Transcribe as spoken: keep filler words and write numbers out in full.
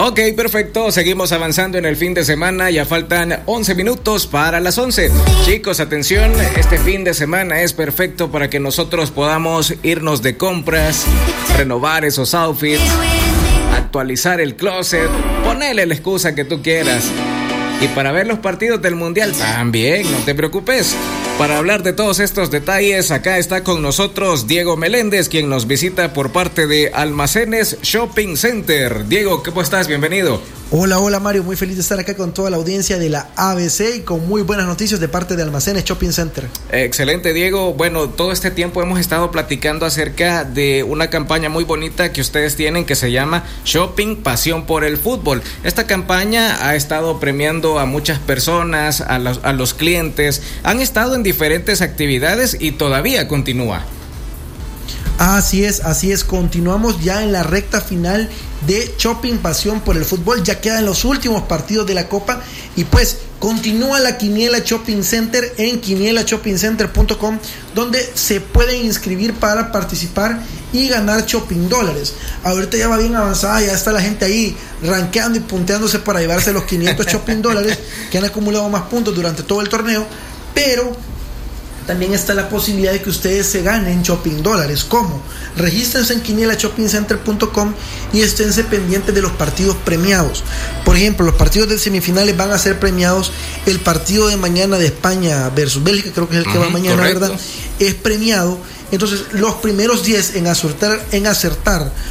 Ok, perfecto. Seguimos avanzando en el fin de semana. Ya faltan once minutos para las once. Chicos, atención. Este fin de semana es perfecto para que nosotros podamos irnos de compras, renovar esos outfits, actualizar el closet, ponerle la excusa que tú quieras. Y para ver los partidos del Mundial también, no te preocupes. Para hablar de todos estos detalles, acá está con nosotros Diego Meléndez, quien nos visita por parte de Almacenes Shopping Center. Diego, ¿cómo estás? Bienvenido. Hola, hola Mario, muy feliz de estar acá con toda la audiencia de la A B C y con muy buenas noticias de parte de Almacenes Shopping Center. Excelente, Diego. Bueno, todo este tiempo hemos estado platicando acerca de una campaña muy bonita que ustedes tienen que se llama Shopping Pasión por el Fútbol. Esta campaña ha estado premiando a muchas personas, a los, a los clientes. Han estado en diferentes actividades y todavía continúa. Así es, así es, continuamos ya en la recta final de Shopping Pasión por el Fútbol, ya quedan los últimos partidos de la Copa y pues continúa la Quiniela Shopping Center en quiniela shopping center punto com, donde se pueden inscribir para participar y ganar shopping dólares. Ahorita ya va bien avanzada, ya está la gente ahí rankeando y punteándose para llevarse los quinientos shopping dólares que han acumulado más puntos durante todo el torneo, pero también está la posibilidad de que ustedes se ganen shopping dólares. ¿Cómo? Regístrense en quiniela shopping center punto com y esténse pendientes de los partidos premiados. Por ejemplo, los partidos de semifinales van a ser premiados. El partido de mañana de España versus Bélgica, creo que es el que uh-huh, va mañana, correcto. ¿Verdad? Es premiado. Entonces, los primeros diez en acertar, en acertar